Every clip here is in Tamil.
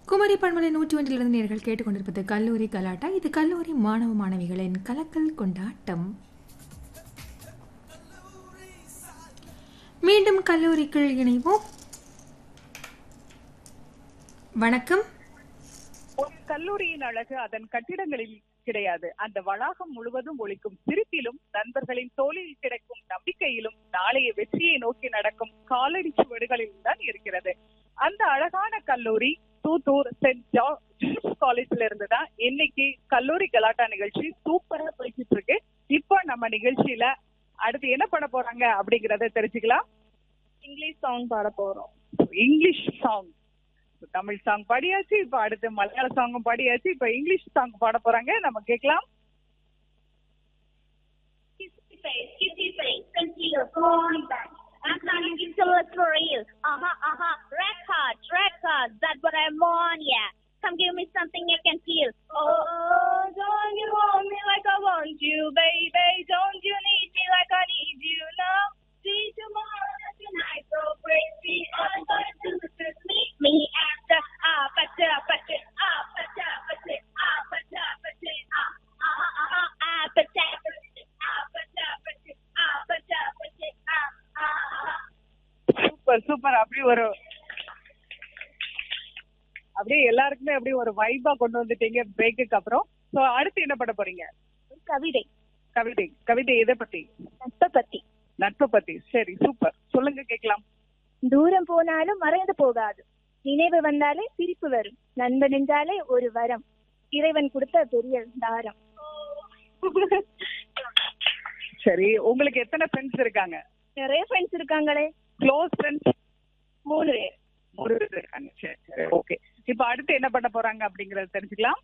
குமரி பண்பலை 101 நேர்கள் கேட்டுக்கொண்டிருப்பது கல்லூரி கலாட்டா. இது கல்லூரி மாணவ மாணவிகளின் கலக்கல் கொண்டாட்டம். மீண்டும் கல்லூரிக்குள் இணைவோம். வணக்கம். ஒரு கல்லூரியின் அழகு அதன் கட்டிடங்களில் கிடையாது, அந்த வளாகம் முழுவதும் ஒலிக்கும் சிரிப்பிலும், நண்பர்களின் தோளில் கிடைக்கும் நம்பிக்கையிலும், நாளைய வெற்றியை நோக்கி நடக்கும் காலடி சுவடுகளிலும் தான் இருக்கிறது. அந்த அழகான கல்லூரி தூத்தூர் சென்ட் ஜார்ஜ் காலேஜ்ல இருந்துதான் இன்னைக்கு கல்லூரி கலாட்டா நிகழ்ச்சி சூப்பரா போய்கிட்டு இருக்கு. இப்போ நம்ம நிகழ்ச்சியில அடுத்து என்ன பண்ண போறாங்க அப்படிங்கறத தெரிஞ்சுக்கலாம். இங்கிலீஷ் சாங் பாட போறோம். இங்கிலீஷ் சாங், தமிழ் சாங் பாடியாச்சு, இப்ப அடுத்து மலையாள சாங்கும் பாடியாச்சு, இப்ப இங்கிலீஷ் சாங் பாட போறாங்க. நம்ம கேட்கலாம். I'm planning to look for you. Records, that's what I'm on, yeah. Come give me something I can feel. Oh, don't you want me like I want you, baby? Don't you need me like I need you now? See tomorrow, tonight, so crazy. All I'm gonna do is just meet me after. Super. அப்படியே எல்லாருக்குமே அப்படியே ஒரு வைபா கொண்டு வந்துட்டீங்க பிரேக்குக்கு அப்புறம். சோ அடுத்து என்ன பண்ண போறீங்க? கவிதை எதை பத்தி? நட்பை பத்தி. சரி, சூப்பர், சொல்லுங்க கேட்கலாம். தூரம் போனாலும் மறைந்து போகாது, நினைவு வந்தாலே சிரிப்பு வரும், நண்பன் என்றாலே ஒரு வரம், இறைவன் கொடுத்த பெரிய தாரம். சரி, உங்களுக்கு எத்தனை ஃப்ரெண்ட்ஸ் இருக்காங்க? நிறைய ஃப்ரெண்ட்ஸ் இருக்காங்களே. க்ளோஸ் ஃப்ரெண்ட்ஸ் 3 பேர். 3 பேர் இருக்காங்க. சரி, ஓகே. இப்ப அடுத்து என்ன பண்ண போறாங்க அப்படிங்கறத தெரிஞ்சுக்கலாம்.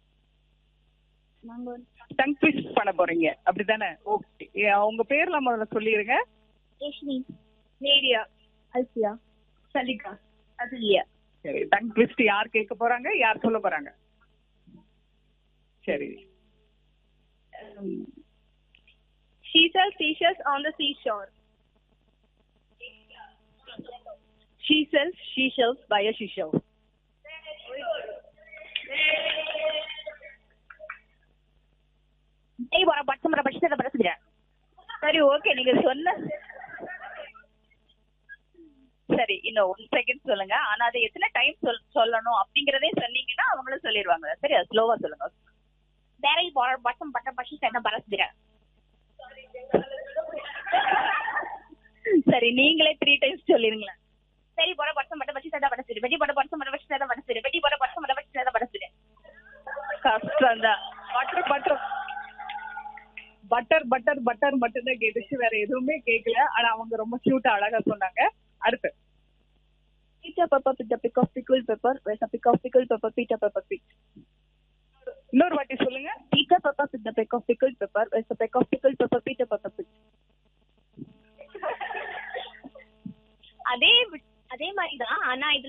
டங் ட்விஸ்ட் பண்ண போறீங்க அப்படிதானே? ஓகே, உங்க பேர்லாம் முதல்ல சொல்லிருங்க. யஷ்மி, நேரியா, அல்சியா, சலிகா, அதுலியா. சரி, டங் ட்விஸ்ட் யார் கேட்க போறாங்க, யார் சொல்ல போறாங்க? சரி. She sells seashells on the seashore. She sells seashells by a seashore. சரி, ஓகே, நீங்க சொன்ன. சரி, இன்னும் 1 செகண்ட் சொல்லுங்க. ஆனா அதை எத்தனை டைம் சொல்லணும் அப்படிங்கறதே சொன்னீங்கன்னா அவங்களும் சொல்லிடுவாங்க. சரி, அது ஸ்லோவா சொல்லுங்க. வேற பட்டம் பட்டம் பட்டம் என்ன பரசுகிறேன். சரி, நீங்களே 3 டைம்ஸ் சொல்லிருங்களேன். சரி, போற பட்டம் பட்டம் பட்டம் சேதா படசுடு, வெட்டி போற பட்டம் பட்டம் பட்டம் சேதா படசுடு, வெட்டி போற பட்டம் பட்டம் பட்டம் சேதா படசுடு. கஷ்டம் தான். பட்டர் மட்டும் தான் கேட்டுச்சு, வேற எதுவுமே கேட்கல. ஆனா அவங்க ரொம்ப கியூட்டா அழகா சொன்னாங்க. அடுத்து Peter Pepper with the pick of pickled pepper, where's the pick of pickled pepper, Peter Pepper pick. இன்னொரு வாட்டி சொல்லுங்க. Peter Pepper with the pick of pickled pepper, where's the pick of pickled pepper, Peter Pepper pick. அதே மாதிரி தான். ஆனா இது